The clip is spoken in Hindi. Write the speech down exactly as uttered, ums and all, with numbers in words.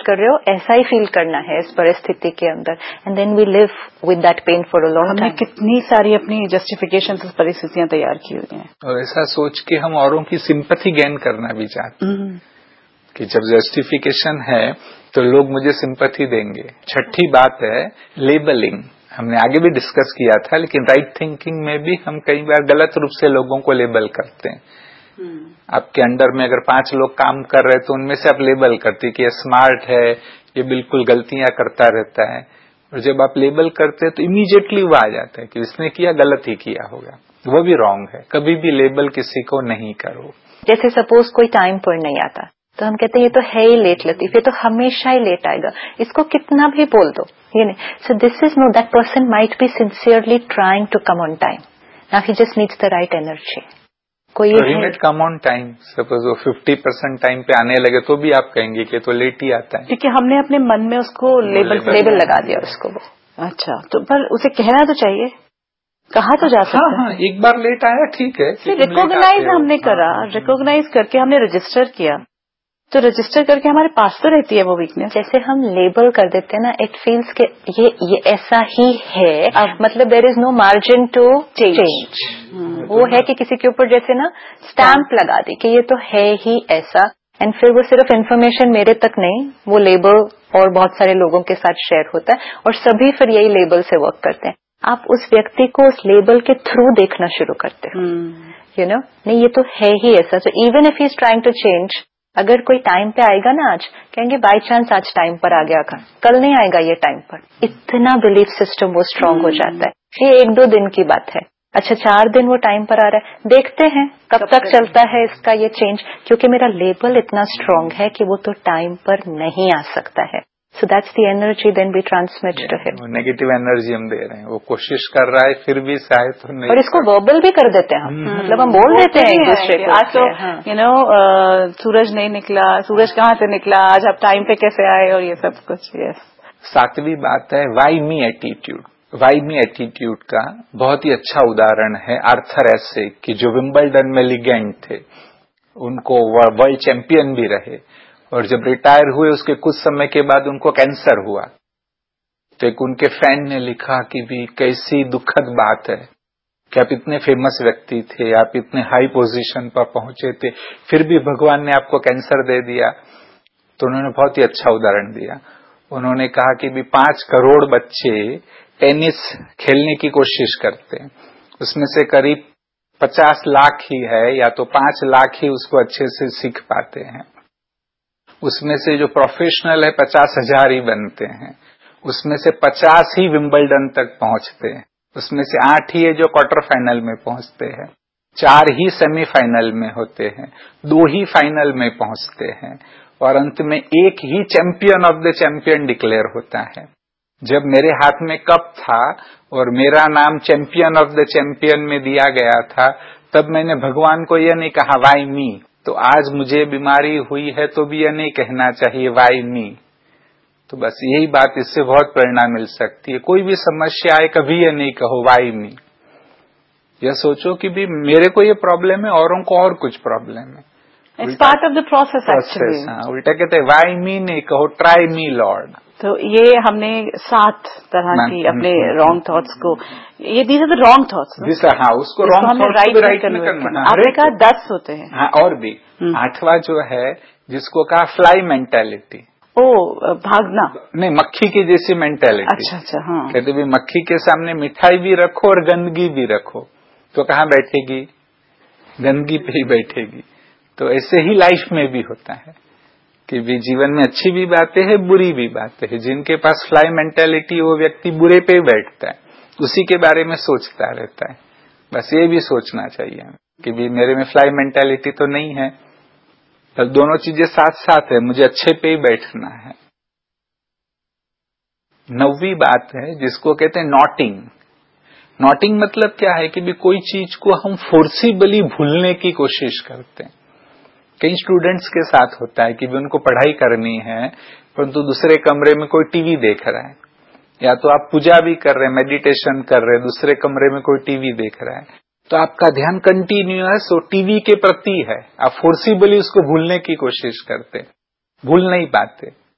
कर रहे हो, ऐसा ही फील करना है इस परिस्थिति के अंदर, and then we live with that pain for a long time. हमने कितनी सारी अपनी जस्टिफिकेशन परिस्थितियां तैयार की हुई हैं, और ऐसा सोच के हम औरों की सिंपैथी गेन करना भी चाहते हैं कि जब जस्टिफिकेशन है तो लोग मुझे सिंपैथी देंगे। छठी बात है लेबलिंग। हमने आगे भी डिस्कस किया था, लेकिन राइट थिंकिंग में भी हम कई बार गलत रूप से लोगों को लेबल करते हैं। आपके अंडर में अगर पांच लोग काम कर रहे हैं तो उनमें से आप लेबल करते हैं कि ये स्मार्ट है, ये बिल्कुल गलतियां करता रहता है, और जब आप लेबल करते हैं तो इमीडिएटली वो आ जाता है कि इसने किया, गलत ही किया होगा। वो भी रॉन्ग है। कभी भी लेबल किसी को नहीं करो। जैसे सपोज कोई टाइम पर नहीं आता तो हम कहते हैं ये तो है ही लेट लतीफ, ये तो हमेशा ही लेट आएगा, इसको कितना भी बोल दो ये नहीं। So this is no, that person might be sincerely trying to come on time, now he just needs the right energy. कोई है कम ऑन टाइम, सपोज वो फिफ्टी परसेंट टाइम पे आने लगे तो भी आप कहेंगे कि तो लेट ही आता है, क्योंकि हमने अपने मन में उसको लेबल लेबल लगा दिया उसको। वो अच्छा, तो पर उसे कहना तो चाहिए, कहा तो जा सकता है। हाँ, हाँ, एक बार लेट आया ठीक है, रिकॉग्नाइज हमने करा, रिकॉग्नाइज करके हमने रजिस्टर किया, तो रजिस्टर करके हमारे पास तो रहती है वो वीकनेस। जैसे हम लेबल कर देते हैं ना, इट फील्स के ये ये ऐसा ही है, अब मतलब there is no margin to change. वो है कि किसी के ऊपर जैसे ना स्टैंप लगा दी कि ये तो है ही ऐसा, एंड फिर वो सिर्फ इन्फॉर्मेशन मेरे तक नहीं, वो लेबल और बहुत सारे लोगों के साथ शेयर होता है, और सभी फिर यही लेबल से वर्क करते हैं। आप उस व्यक्ति को उस लेबल के थ्रू देखना शुरू करते हो, यू नो, नहीं ये तो है ही ऐसा। So even if he is trying to change, अगर कोई टाइम पे आएगा ना, आज कहेंगे बाय चांस आज टाइम पर आ गया, कल नहीं आएगा ये टाइम पर। इतना बिलीफ सिस्टम वो स्ट्रांग हो जाता है। ये एक दो दिन की बात है, अच्छा चार दिन वो टाइम पर आ रहा है, देखते हैं कब तक चलता है इसका ये चेंज, क्योंकि मेरा लेबल इतना स्ट्रांग है कि वो तो टाइम पर नहीं आ सकता है। So that's the energy then we transmit to him. Negative energy हम दे रहे हैं, वो कोशिश कर रहा है फिर भी शायद तो नहीं, और इसको वर्बल भी कर देते हैं हम, मतलब हम बोल देते हैं एक दूसरे को, आज तो यू नो सूरज नहीं निकला, सूरज कहाँ से निकला, आज आप टाइम पे कैसे आए, और ये सब कुछ। यस। सातवीं बात है why me attitude. Why me attitude का बहुत ही अच्छा उदाहरण है आर्थर एसे, कि जो विंबलडन में लीजेंड थे, उनको वर्ल्ड चैंपियन भी रहे, और जब रिटायर हुए उसके कुछ समय के बाद उनको कैंसर हुआ। तो एक उनके फैन ने लिखा कि भी कैसी दुखद बात है कि आप इतने फेमस व्यक्ति थे, आप इतने हाई पोजीशन पर पहुंचे थे, फिर भी भगवान ने आपको कैंसर दे दिया। तो उन्होंने बहुत ही अच्छा उदाहरण दिया। उन्होंने कहा कि भी पांच करोड़ बच्चे टेनिस खेलने की कोशिश करते हैं, उसमें से करीब पचास लाख ही है या तो पांच लाख ही उसको अच्छे से सीख पाते हैं। उसमें से जो प्रोफेशनल है पचास हजार ही बनते हैं, उसमें से पचास ही विंबलडन तक पहुंचते हैं, उसमें से आठ ही है जो क्वार्टर फाइनल में पहुंचते हैं, चार ही सेमीफाइनल में होते हैं, दो ही फाइनल में पहुंचते हैं, और अंत में एक ही champion of the champion declare होता है। जब मेरे हाथ में कप था और मेरा नाम चैंपियन ऑफ द चैंपियन में दिया गया था, तब मैंने भगवान को यह नहीं कहा वाई मी। तो आज मुझे बीमारी हुई है तो भी यह नहीं कहना चाहिए वाई मी। तो बस यही बात, इससे बहुत प्रेरणा मिल सकती है। कोई भी समस्या आए कभी यह नहीं कहो वाई मी, यह सोचो कि भी मेरे को ये प्रॉब्लम है, औरों को और कुछ प्रॉब्लम है। It's part of the process actually. हाँ, उल्टा कहते हैं वाई मी नहीं कहो, ट्राई मी लॉर्ड। तो ये हमने सात तरह की अपने रॉन्ग थॉट्स को, ये these are the wrong thoughts. हाँ, उसको रॉन्ग थॉट्स को राइट में करना। आपने कहा दस होते हैं। हाँ, और भी आठवां जो है जिसको कहा फ्लाई मेंटालिटी। ओ, भागना नहीं, मक्खी की जैसी मेंटालिटी। अच्छा अच्छा, हाँ। कहते भी मक्खी के सामने मिठाई भी रखो और गंदगी भी रखो तो कहाँ बैठेगी, गंदगी पे ही बैठेगी। तो ऐसे ही लाइफ में भी होता है कि भी जीवन में अच्छी भी बातें हैं, बुरी भी बातें हैं। जिनके पास फ्लाई मेंटालिटी, वो व्यक्ति बुरे पे ही बैठता है, उसी के बारे में सोचता रहता है। बस ये भी सोचना चाहिए कि भी मेरे में फ्लाई मेंटालिटी तो नहीं है, तो दोनों चीजें साथ साथ है, मुझे अच्छे पे ही बैठना है। नौवीं बात है जिसको कहते हैं नॉटिंग। नॉटिंग मतलब क्या है कि भी कोई चीज को हम फोर्सिबली भूलने की कोशिश करते हैं। कई स्टूडेंट्स के साथ होता है कि भी उनको पढ़ाई करनी है, परंतु दूसरे कमरे में कोई टीवी देख रहा है, या तो आप पूजा भी कर रहे हैं, मेडिटेशन कर रहे हैं, दूसरे कमरे में कोई टीवी देख रहा है, तो आपका ध्यान कंटिन्यूअस वो टीवी के प्रति है। आप फोर्सिबली उसको भूलने की कोशिश करते, भूल नहीं पाते।